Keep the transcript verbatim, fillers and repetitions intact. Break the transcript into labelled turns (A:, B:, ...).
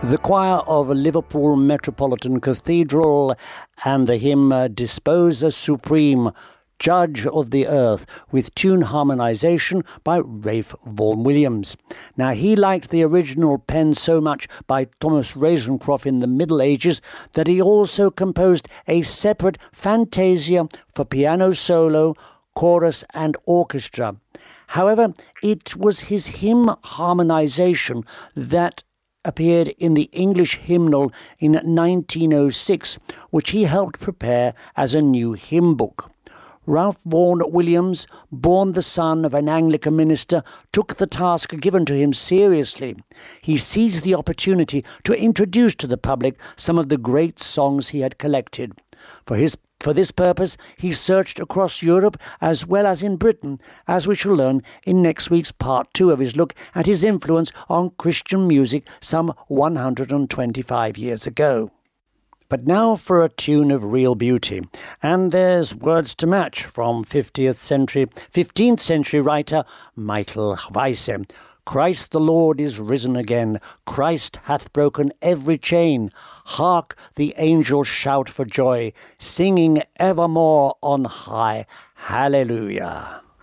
A: The choir of Liverpool Metropolitan Cathedral and the hymn Disposer Supreme, Judge of the Earth, with tune harmonization by Ralph Vaughan Williams. Now, he liked the original pen so much by Thomas Razencroft in the Middle Ages that he also composed a separate fantasia for piano solo, chorus and orchestra. However, it was his hymn harmonization that appeared in the English hymnal in nineteen oh six, which he helped prepare as a new hymn book. Ralph Vaughan Williams, born the son of an Anglican minister, took the task given to him seriously. He seized the opportunity to introduce to the public some of the great songs he had collected. For his For this purpose, he searched across Europe as well as in Britain, as we shall learn in next week's part two of his look at his influence on Christian music some one hundred twenty-five years ago. But now for a tune of real beauty, and there's words to match from fifteenth century, fifteenth century writer Michael Weisse. Christ the Lord is risen again. Christ hath broken every chain. Hark, the angels shout for joy, singing evermore on high. Hallelujah.